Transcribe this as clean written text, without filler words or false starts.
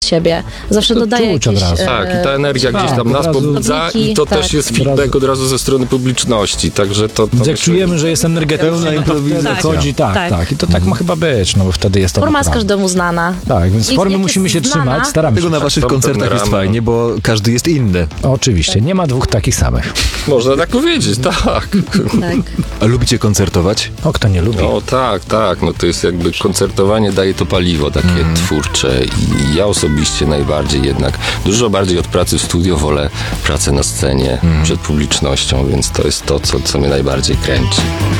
siebie. Zawsze To dodaje czuć od jakieś... razu. Tak, i ta energia gdzieś tam od nas razu- pobudza i to Tak. też jest Od feedback razu- od razu ze strony publiczności, także to Więc jak wyszło. czujemy, że jest energetycznie, Pełna to improwizacja. wtedy chodzi, tak. I to tak ma chyba być, no bo wtedy jest to Forma jest naprawdę. każdemu znana. Tak, więc I formy jak musimy jest się znana- trzymać, staramy Dlatego się. na waszych Są koncertach pewne jest ramy. fajnie, bo każdy jest inny. Oczywiście, nie ma dwóch takich samych. Można tak powiedzieć, tak. Tak. A lubicie koncertować? O, kto nie lubi. No tak, no to jest jakby koncertowanie daje to paliwo takie twórcze i ja osobiście najbardziej jednak, dużo bardziej od pracy w studio wolę pracę na scenie przed publicznością, więc to jest to, co mnie najbardziej kręci.